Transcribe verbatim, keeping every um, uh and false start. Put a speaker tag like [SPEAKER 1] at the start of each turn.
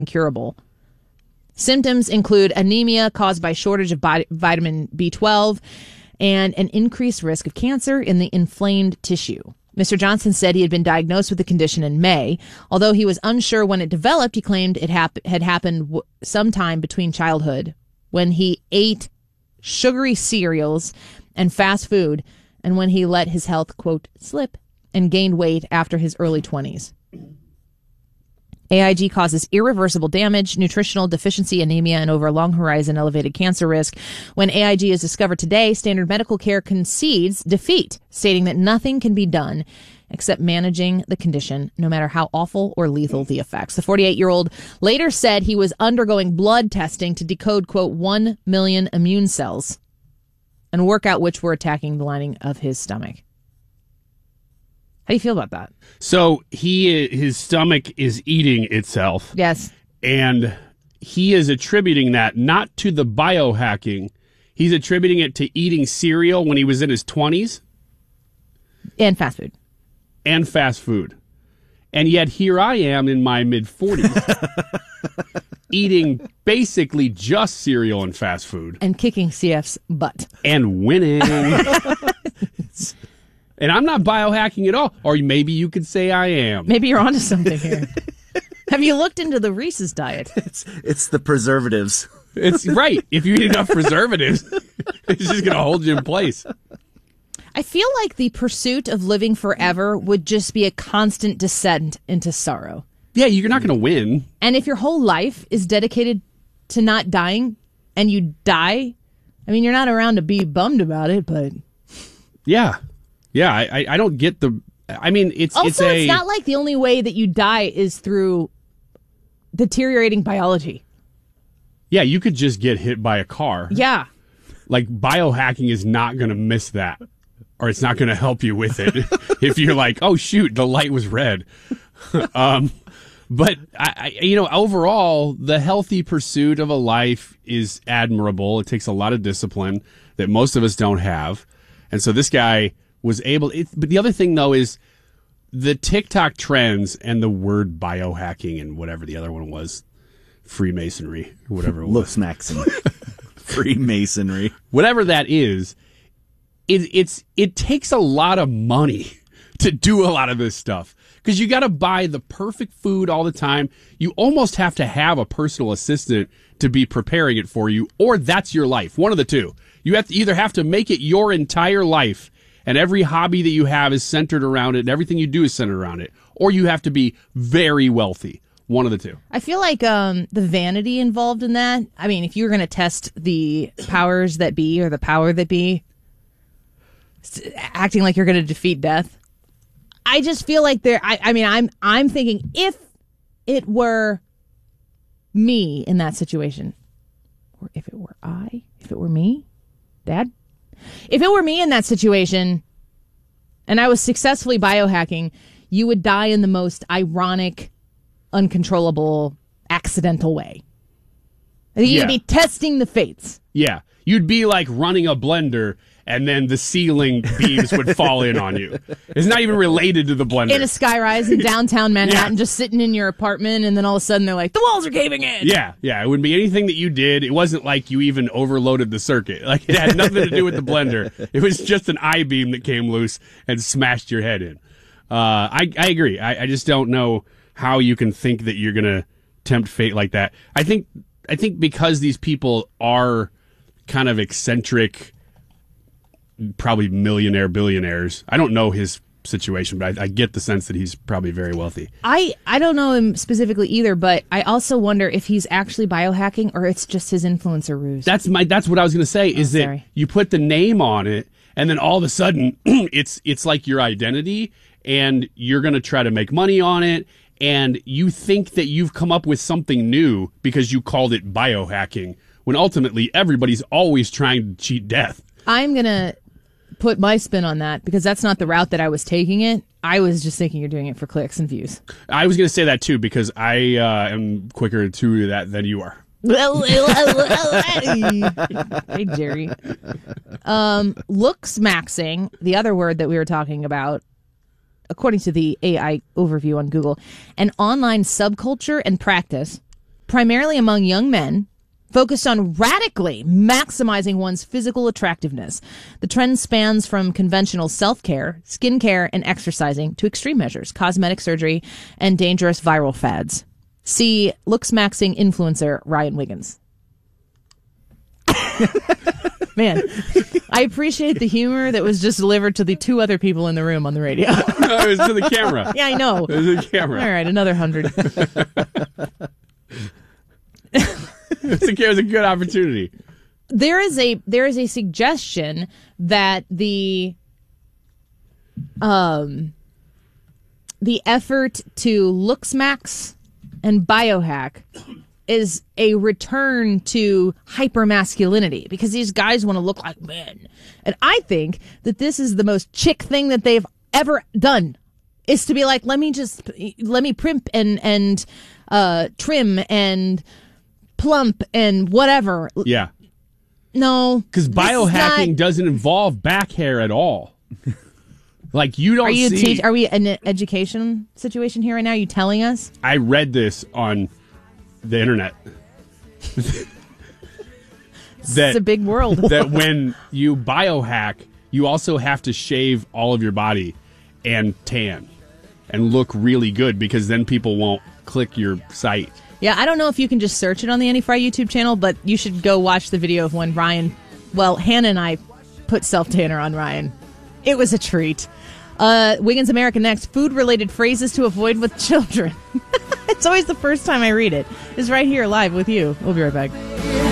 [SPEAKER 1] incurable. Symptoms include anemia caused by shortage of bi- vitamin B twelve and an increased risk of cancer in the inflamed tissue. Mister Johnson said he had been diagnosed with the condition in May. Although he was unsure when it developed, he claimed it hap- had happened w- sometime between childhood when he ate sugary cereals and fast food and when he let his health, quote, slip and gained weight after his early twenties. A I G causes irreversible damage, nutritional deficiency, anemia, and over a long horizon elevated cancer risk. When A I G is discovered today, standard medical care concedes defeat, stating that nothing can be done except managing the condition, no matter how awful or lethal the effects. The forty-eight-year-old later said he was undergoing blood testing to decode, quote, one million immune cells and work out which were attacking the lining of his stomach. How do you feel about that?
[SPEAKER 2] So he, his stomach is eating itself.
[SPEAKER 1] Yes.
[SPEAKER 2] And he is attributing that not to the biohacking. He's attributing it to eating cereal when he was in his twenties.
[SPEAKER 1] And fast food.
[SPEAKER 2] And fast food. And yet here I am in my mid-forties eating basically just cereal and fast food.
[SPEAKER 1] And kicking C F's butt.
[SPEAKER 2] And winning. And I'm not biohacking at all. Or maybe you could say I am.
[SPEAKER 1] Maybe you're onto something here. Have you looked into the Reese's diet?
[SPEAKER 3] It's it's the preservatives.
[SPEAKER 2] It's right. If you eat enough preservatives, it's just going to hold you in place.
[SPEAKER 1] I feel like the pursuit of living forever would just be a constant descent into sorrow.
[SPEAKER 2] Yeah, you're not going to win.
[SPEAKER 1] And if your whole life is dedicated to not dying and you die, I mean, you're not around to be bummed about it, but...
[SPEAKER 2] Yeah. Yeah, I, I don't get the... I mean, it's
[SPEAKER 1] also,
[SPEAKER 2] it's a...
[SPEAKER 1] it's not like the only way that you die is through deteriorating biology.
[SPEAKER 2] Yeah, you could just get hit by a car.
[SPEAKER 1] Yeah.
[SPEAKER 2] Like, biohacking is not going to miss that. Or it's not going to help you with it. If you're like, oh, shoot, the light was red. um, but, I, I, you know, overall, the healthy pursuit of a life is admirable. It takes a lot of discipline that most of us don't have. And so this guy... was able, it, but the other thing though is the TikTok trends and the word biohacking and whatever the other one was, Freemasonry, whatever it was.
[SPEAKER 3] Looks Maxim. Freemasonry.
[SPEAKER 2] Whatever that is, it, it's it takes a lot of money to do a lot of this stuff because you got to buy the perfect food all the time. You almost have to have a personal assistant to be preparing it for you, or that's your life. One of the two. You have to either have to make it your entire life. And every hobby that you have is centered around it, and everything you do is centered around it. Or you have to be very wealthy. One of the two.
[SPEAKER 1] I feel like um, the vanity involved in that, I mean, if you were going to test the powers that be or the power that be, acting like you're going to defeat death, I just feel like there, I, I mean, I'm I'm thinking if it were me in that situation, or if it were I, if it were me, Dad, if it were me in that situation and I was successfully biohacking, you would die in the most ironic, uncontrollable, accidental way. You'd
[SPEAKER 2] yeah.
[SPEAKER 1] be testing the fates.
[SPEAKER 2] Yeah. You'd be like running a blender and then the ceiling beams would fall in on you. It's not even related to the blender.
[SPEAKER 1] In a skyrise in downtown Manhattan, yeah. just sitting in your apartment, and then all of a sudden they're like, the walls are caving in.
[SPEAKER 2] Yeah, yeah. It wouldn't be anything that you did. It wasn't like you even overloaded the circuit. Like, it had nothing to do with the blender. It was just an I-beam that came loose and smashed your head in. Uh, I, I agree. I, I just don't know how you can think that you're going to tempt fate like that. I think, I think because these people are kind of eccentric, probably millionaire billionaires. I don't know his situation, but I, I get the sense that he's probably very wealthy.
[SPEAKER 1] I, I don't know him specifically either, but I also wonder if he's actually biohacking or it's just his influencer ruse.
[SPEAKER 2] That's my that's what I was going to say is
[SPEAKER 1] oh,
[SPEAKER 2] that
[SPEAKER 1] sorry.
[SPEAKER 2] you put the name on it and then all of a sudden it's it's like your identity and you're going to try to make money on it and you think that you've come up with something new because you called it biohacking when ultimately everybody's always trying to cheat death.
[SPEAKER 1] I'm going to put my spin on that because that's not the route that I was taking it. I was just thinking you're doing it for clicks and views.
[SPEAKER 2] I was going to say that too because I uh, am quicker to that than you are.
[SPEAKER 1] Hey, Jerry. Um, looks maxing, the other word that we were talking about, according to the A I overview on Google, an online subculture and practice primarily among young men, focused on radically maximizing one's physical attractiveness. The trend spans from conventional self-care, skincare, and exercising to extreme measures, cosmetic surgery, and dangerous viral fads. See looks-maxing influencer Ryan Wiggins. Man, I appreciate the humor that was just delivered to the two other people in the room on the radio.
[SPEAKER 2] No, it was to the camera.
[SPEAKER 1] Yeah, I know.
[SPEAKER 2] It was to the camera.
[SPEAKER 1] All right, another hundred.
[SPEAKER 2] It's a, it was a good opportunity.
[SPEAKER 1] There is a there is a suggestion that the um the effort to looks max and biohack is a return to hypermasculinity because these guys want to look like men. And I think that this is the most chick thing that they've ever done, is to be like, let me just let me primp and and uh trim and plump and whatever.
[SPEAKER 2] Yeah.
[SPEAKER 1] No.
[SPEAKER 2] Because biohacking
[SPEAKER 1] not...
[SPEAKER 2] doesn't involve back hair at all. Like, you don't
[SPEAKER 1] are you
[SPEAKER 2] see...
[SPEAKER 1] Teach, are we in an education situation here right now? Are you telling us?
[SPEAKER 2] I read this on the internet. that,
[SPEAKER 1] it's a big world.
[SPEAKER 2] That when you biohack, you also have to shave all of your body and tan and look really good, because then people won't click your site.
[SPEAKER 1] Yeah, I don't know if you can just search it on the Annie Fry YouTube channel, but you should go watch the video of when Ryan, well, Hannah and I put self-tanner on Ryan. It was a treat. Uh, Wiggins America next. Food-related phrases to avoid with children. It's always the first time I read it. It's right here live with you. We'll be right back.